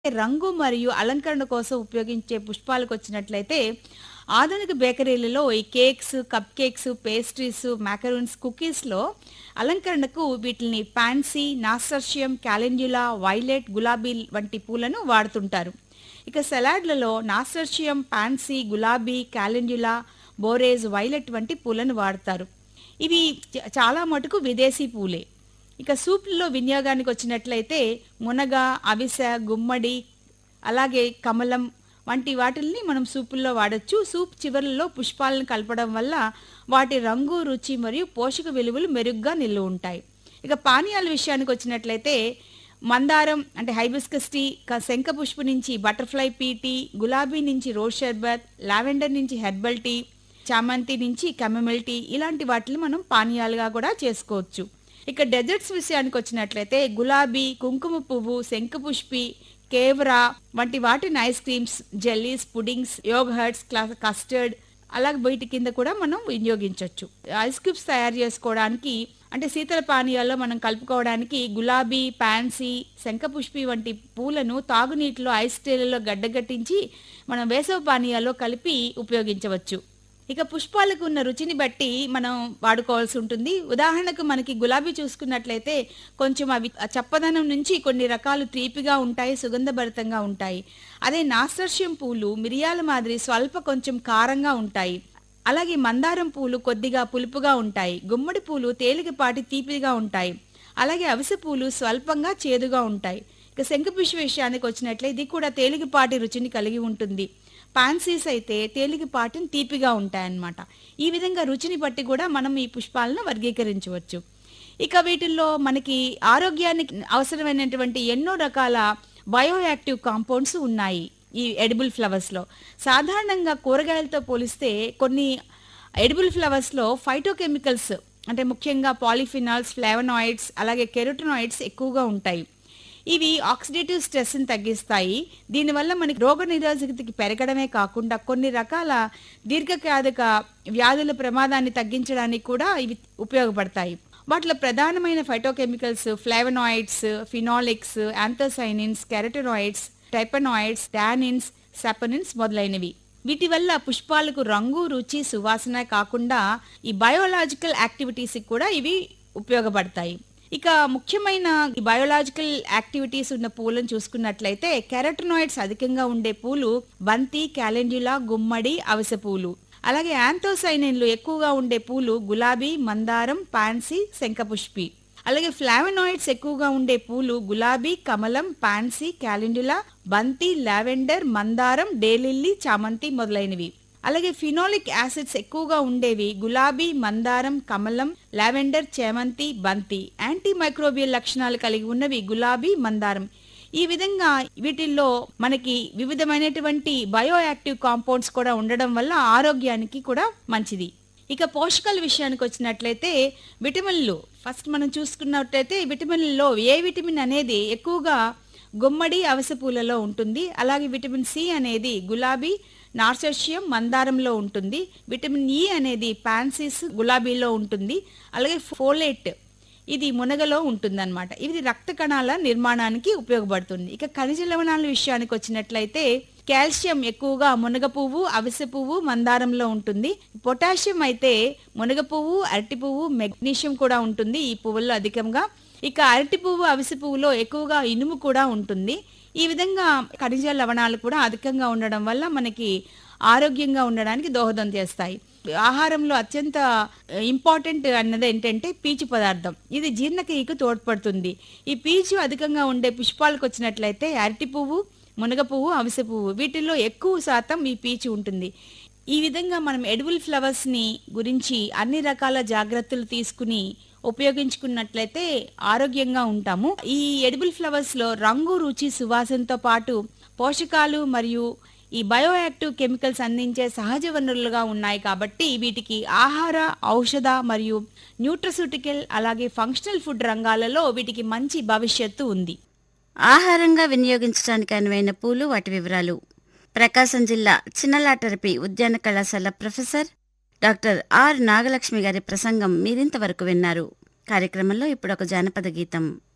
రంగు మరియు అలంకరణ కోసం ఉపయోగించే పుష్పాలకొచ్చినట్లయితే, ఆధునిక బేకరీలలో ఈ కేక్స్, కప్ కేక్స్, పేస్ట్రీస్, మాకరోన్స్, కుకీస్‌లో అలంకరణకు వీటిల్ని పాన్సీ, నాస్టర్షియం, కాలెండ్యులా, వైలెట్, గులాబీ వంటి పూలను వాడుతుంటారు. ఇక సలాడ్లలో నాస్టర్షియం, పాన్సీ, గులాబీ, కాలెండ్యులా, బోరేజ్, వైలెట్ వంటి పూలను వాడతారు. ఇవి చాలా మటుకు విదేశీ పూలే. ఇక సూప్‌లలో వినియోగానికొచ్చినట్లయితే మునగ, అవిసె, గుమ్మడి, అలాగే కమలం వంటి వాటిల్ని మనం సూపుల్లో వాడొచ్చు. సూప్ చివరల్లో పుష్పాలను కలపడం వల్ల వాటి రంగు, రుచి మరియు పోషక విలువలు మెరుగ్గా నిల్వ ఉంటాయి. ఇక పానీయాల విషయానికొచ్చినట్లయితే మందారం అంటే హైబిస్కస్ టీ, శంఖపుష్పం నుంచి బటర్‌ఫ్లై టీ, గులాబీ నుంచి రోజ్ షర్బత్, లావెండర్ నుంచి హెర్బల్ టీ, చామంతి నుంచి కెమమిల్ టీ ఇలాంటి వాటిని మనం పానీయాలుగా కూడా చేసుకోవచ్చు. ఇక డెజర్ట్స్ విషయానికొచ్చినట్లయితే గులాబీ, కుంకుమ పువ్వు, శంఖపుష్పి, కేవరా వంటి వాటిని ice creams, jellies, puddings, yoghurts, custard అలాగే వీటి కింద కూడా మనం వినియోగించవచ్చు. ఐస్ క్యూబ్స్ తయారు చేసుకోవడానికి అంటే శీతల పానీయాల్లో మనం కలుపుకోవడానికి గులాబీ, పాన్సీ, శంఖపుష్పి వంటి పూలను తాగునీటిలో ఐస్ ట్రేలలో గడ్డగట్టించి మనం వేసవి పానీయాల్లో కలిపి ఉపయోగించవచ్చు. ఇక పుష్పాలకు ఉన్న రుచిని బట్టి మనం వాడుకోవాల్సి ఉంటుంది. ఉదాహరణకు మనకి గులాబీ చూసుకున్నట్లయితే కొంచెం అవి చప్పదనం నుంచి కొన్ని రకాలు తీపిగా ఉంటాయి, సుగంధభరితంగా ఉంటాయి. అదే నాస్టర్షియం పూలు మిరియాల మాదిరి స్వల్ప కొంచెం కారంగా ఉంటాయి. అలాగే మందారం పూలు కొద్దిగా పులుపుగా ఉంటాయి. గుమ్మడి పూలు తేలికపాటి తీపిగా ఉంటాయి. అలాగే అవిసె పూలు స్వల్పంగా చేదుగా ఉంటాయి. ఇక శంఖపుష్ప విషయానికి వచ్చినట్లయితే ఇది కూడా తేలికపాటి రుచిని కలిగి ఉంటుంది. పాన్సీస్ అయితే తేలికపాటిని తీపిగా ఉంటాయన్నమాట. ఈ విధంగా రుచిని బట్టి కూడా మనం ఈ పుష్పాలను వర్గీకరించవచ్చు. ఇక వీటిల్లో మనకి ఆరోగ్యానికి అవసరమైనటువంటి ఎన్నో రకాల బయోయాక్టివ్ కాంపౌండ్స్ ఉన్నాయి ఈ ఎడిబుల్ ఫ్లవర్స్‌లో. సాధారణంగా కూరగాయలతో పోలిస్తే కొన్ని ఎడిబుల్ ఫ్లవర్స్‌లో ఫైటోకెమికల్స్ అంటే ముఖ్యంగా పాలిఫినాల్స్, ఫ్లేవనాయిడ్స్ అలాగే కెరోటినాయిడ్స్ ఎక్కువగా ఉంటాయి. ఇవి ఆక్సిడేటివ్ స్ట్రెస్‌ని తగ్గిస్తాయి. దీనివల్ల మనకి రోగనిరోధకతకి పెరగడమే కాకుండా కొన్ని రకాల దీర్ఘకాలిక వ్యాధుల ప్రమాదాన్ని తగ్గించడానికి కూడా ఇవి ఉపయోగపడతాయి. వాటిలో ప్రధానమైన phytochemicals flavonoids, ఫినాలిక్స్, anthocyanins, carotenoids, terpenoids, tannins, సపనిన్స్ మొదలైనవి. వీటి వల్ల పుష్పాలకు రంగు, రుచి, సువాసన కాకుండా ఈ బయోలాజికల్ యాక్టివిటీస్‌కి కూడా ఇవి ఉపయోగపడతాయి. ఇక ముఖ్యమైన ఈ బయోలాజికల్ యాక్టివిటీస్ ఉన్న పూలను చూసుకున్నట్లయితే కెరటోనాయిడ్స్ అధికంగా ఉండే పూలు బంతి, కాలెండ్యులా, గుమ్మడి, అవిసె పూలు. అలాగే యాంథోసైనిన్లు ఎక్కువగా ఉండే పూలు గులాబీ, మందారం, పాన్సీ, శంఖపుష్పి. అలాగే ఫ్లావనాయిడ్స్ ఎక్కువగా ఉండే పూలు గులాబీ, కమలం, పాన్సీ, కాలెండ్యులా, బంతి, లావెండర్, మందారం, డేలిల్లీ, చామంతి మొదలైనవి. అలాగే ఫినాలిక్ యాసిడ్స్ ఎక్కువగా ఉండేవి గులాబీ, మందారం, కమలం, లావెండర్, చేమంతి, బంతి. యాంటీ మైక్రోబియల్ లక్షణాలు కలిగి ఉన్నవి గులాబీ, మందారం. ఈ విధంగా వీటిల్లో మనకి వివిధమైనటువంటి బయోయాక్టివ్ కాంపౌండ్స్ కూడా ఉండడం వల్ల ఆరోగ్యానికి కూడా మంచిది. ఇక పోషకాల విషయానికి వచ్చినట్లయితే విటమిన్లు ఫస్ట్ మనం చూసుకున్నట్లయితే విటమిన్లలో ఏ విటమిన్ అనేది ఎక్కువగా గుమ్మడి, అవిసె పూలలో ఉంటుంది. అలాగే విటమిన్ సి అనేది గులాబీ, నార్సర్షియం, మందారంలో ఉంటుంది. విటమిన్ ఇ అనేది పాన్సీస్, గులాబీలో ఉంటుంది. అలాగే ఫోలేట్ ఇది మునగలో ఉంటుందన్నమాట. ఇది రక్త కణాల నిర్మాణానికి ఉపయోగపడుతుంది. ఇక ఖనిజ లవణాల విషయానికి వచ్చినట్లయితే కాల్షియం ఎక్కువగా మునగ పువ్వు, అవిసె పువ్వు, మందారంలో ఉంటుంది. పొటాషియం అయితే మునగ పువ్వు, అరటి పువ్వు, మెగ్నీషియం కూడా ఉంటుంది ఈ పువ్వుల్లో అధికంగా. ఇక అరటి పువ్వు, అవిసె పువ్వులో ఎక్కువగా ఇనుము కూడా ఉంటుంది. ఈ విధంగా ఖనిజ లవణాలు కూడా అధికంగా ఉండడం వల్ల మనకి ఆరోగ్యంగా ఉండడానికి దోహదం చేస్తాయి. ఆహారంలో అత్యంత ఇంపార్టెంట్ అన్నది ఏంటంటే పీచు పదార్థం. ఇది జీర్ణక్రియకు తోడ్పడుతుంది. ఈ పీచు అధికంగా ఉండే పుష్పాలకు వచ్చినట్లయితే అరటి పువ్వు, మునగ పువ్వు, అవిసె పువ్వు వీటిల్లో ఎక్కువ శాతం ఈ పీచు ఉంటుంది. ఈ విధంగా మనం ఎడిబుల్ ఫ్లవర్స్ ని గురించి అన్ని రకాల జాగ్రత్తలు తీసుకుని ఉపయోగించుకున్నట్లయితే ఆరోగ్యంగా ఉంటాము. ఈ ఎడిబుల్ ఫ్లవర్స్ లో రంగు, రుచి, సువాసనతో పాటు పోషకాలు మరియు ఈ బయోయాక్టివ్ కెమికల్స్ అందించే సహజ వనరులుగా ఉన్నాయి కాబట్టి వీటికి ఆహార, ఔషధ మరియు న్యూట్రసూటికల్ అలాగే ఫంక్షనల్ ఫుడ్ రంగాలలో వీటికి మంచి భవిష్యత్తు ఉంది. ఆహారంగా వినియోగించడానికి అనువైన పూలు, వాటి వివరాలు. ప్రకాశం జిల్లా చిన్నలాటరపి ఉద్యాన కళాశాల ప్రొఫెసర్ డాక్టర్ ఆర్ నాగలక్ష్మి గారి ప్రసంగం మీరింతవరకు విన్నారు. కార్యక్రమంలో ఇప్పుడు ఒక జానపద గీతం.